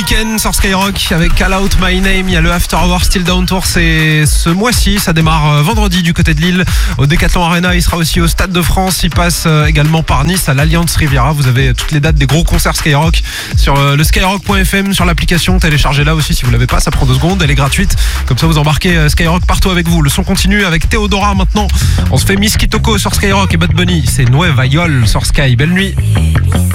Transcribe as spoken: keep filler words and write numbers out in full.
Weeknd sur Skyrock avec Call Out My Name. Il y a le After Hour Still Down Tour, c'est ce mois-ci, ça démarre vendredi du côté de Lille au Decathlon Arena. Il sera aussi au Stade de France, il passe également par Nice à l'Alliance Riviera. Vous avez toutes les dates des gros concerts Skyrock sur le skyrock point f m, sur l'application, téléchargez-la aussi si vous l'avez pas, ça prend deux secondes, elle est gratuite, comme ça vous embarquez Skyrock partout avec vous. Le son continue avec Théodora maintenant, on se fait Miss Kitoko sur Skyrock et Bad Bunny, c'est Nueva Yol sur Sky. Belle nuit.